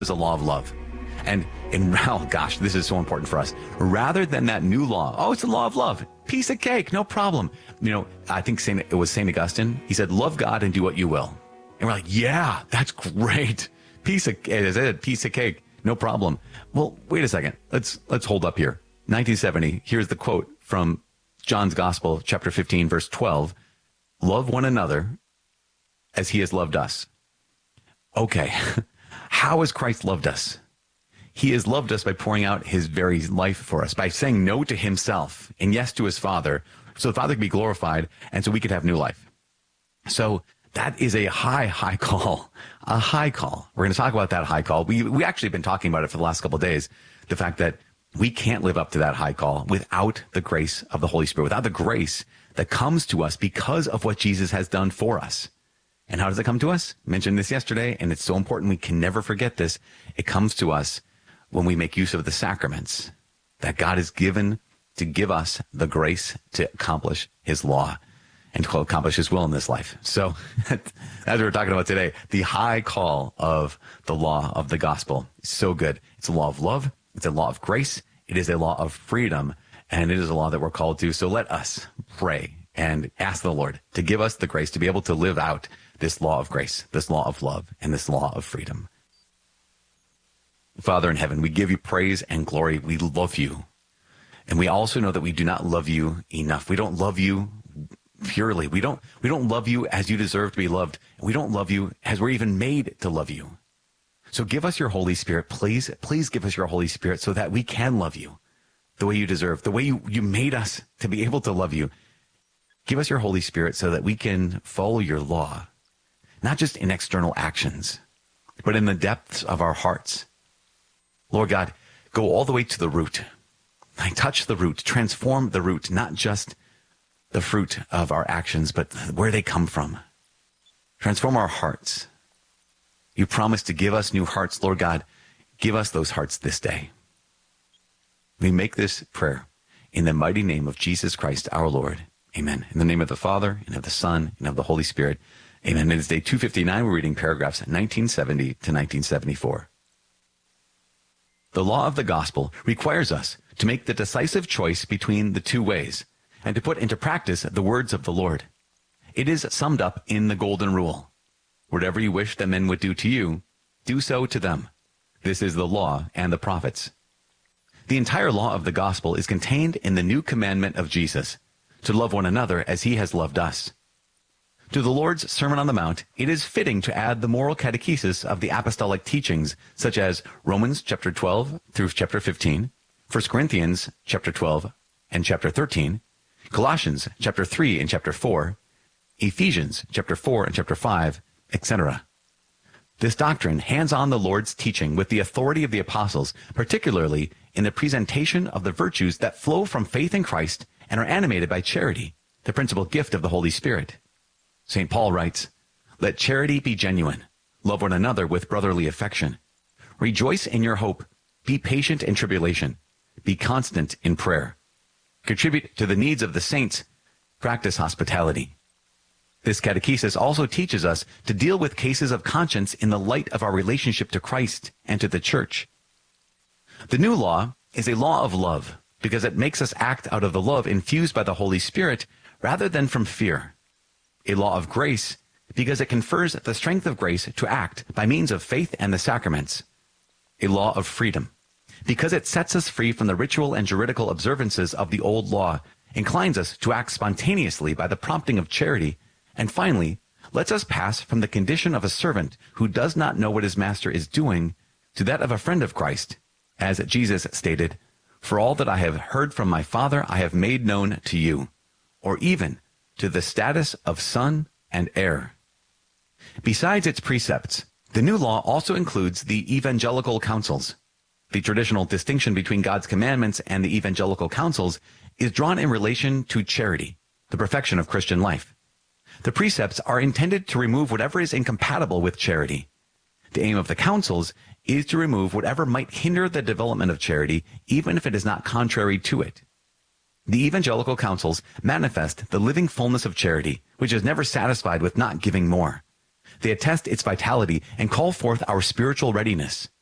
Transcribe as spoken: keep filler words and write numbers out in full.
is a law of love. And, and oh gosh, this is so important for us. Rather than that new law, oh, it's a law of love. Piece of cake, no problem. You know, I think Saint, it was Saint Augustine. He said, love God and do what you will. And we're like, yeah, that's great. Piece of, is it piece of cake? No problem. Well, wait a second. Let's, let's hold up here. nineteen seventy, here's the quote from John's Gospel, chapter fifteen, verse twelve. Love one another as he has loved us. Okay. How has Christ loved us? He has loved us by pouring out his very life for us, by saying no to himself and yes to his Father, so the Father could be glorified and so we could have new life. So that is a high, high call, a high call. We're going to talk about that high call. We we actually have been talking about it for the last couple of days, the fact that we can't live up to that high call without the grace of the Holy Spirit, without the grace that comes to us because of what Jesus has done for us. And how does it come to us? I mentioned this yesterday, and it's so important we can never forget this. It comes to us when we make use of the sacraments that God has given to give us the grace to accomplish his law and to accomplish his will in this life. So as we're talking about today, the high call of the law of the gospel is so good. It's a law of love. It's a law of grace. It is a law of freedom, and it is a law that we're called to. So let us pray and ask the Lord to give us the grace to be able to live out this law of grace, this law of love, and this law of freedom. Father in heaven, we give you praise and glory. We love you. And we also know that we do not love you enough. We don't love you purely. We don't, we don't love you as you deserve to be loved. We don't love you as we're even made to love you. So give us your Holy Spirit, please. Please give us your Holy Spirit so that we can love you the way you deserve, the way you, you made us to be able to love you. Give us your Holy Spirit so that we can follow your law, not just in external actions, but in the depths of our hearts. Lord God, go all the way to the root. Touch the root, transform the root, not just the fruit of our actions, but where they come from. Transform our hearts. You promised to give us new hearts, Lord God. Give us those hearts this day. We make this prayer in the mighty name of Jesus Christ, our Lord. Amen. In the name of the Father, and of the Son, and of the Holy Spirit. Amen. It is day two fifty-nine. We're reading paragraphs nineteen seventy to nineteen seventy-four. The law of the gospel requires us to make the decisive choice between the two ways and to put into practice the words of the Lord. It is summed up in the golden rule. Whatever you wish that men would do to you, do so to them. This is the law and the prophets. The entire law of the gospel is contained in the new commandment of Jesus, to love one another as he has loved us. To the Lord's Sermon on the Mount, it is fitting to add the moral catechesis of the apostolic teachings, such as Romans chapter twelve through chapter fifteen, First Corinthians chapter twelve and chapter thirteen, Colossians chapter three and chapter four, Ephesians chapter four and chapter five, et cetera. This doctrine hands on the Lord's teaching with the authority of the apostles, particularly in the presentation of the virtues that flow from faith in Christ and are animated by charity, the principal gift of the Holy Spirit. Saint Paul writes, "Let charity be genuine. Love one another with brotherly affection. Rejoice in your hope. Be patient in tribulation. Be constant in prayer. Contribute to the needs of the saints. Practice hospitality." This catechesis also teaches us to deal with cases of conscience in the light of our relationship to Christ and to the church. The new law is a law of love because it makes us act out of the love infused by the Holy Spirit rather than from fear. A law of grace because it confers the strength of grace to act by means of faith and the sacraments. A law of freedom because it sets us free from the ritual and juridical observances of the old law, inclines us to act spontaneously by the prompting of charity, and finally, lets us pass from the condition of a servant who does not know what his master is doing to that of a friend of Christ, as Jesus stated, "For all that I have heard from my Father I have made known to you," or even to the status of son and heir. Besides its precepts, the new law also includes the evangelical counsels. The traditional distinction between God's commandments and the evangelical counsels is drawn in relation to charity, the perfection of Christian life. The precepts are intended to remove whatever is incompatible with charity. The aim of the counsels is to remove whatever might hinder the development of charity, even if it is not contrary to it. The evangelical counsels manifest the living fullness of charity, which is never satisfied with not giving more. They attest its vitality and call forth our spiritual readiness.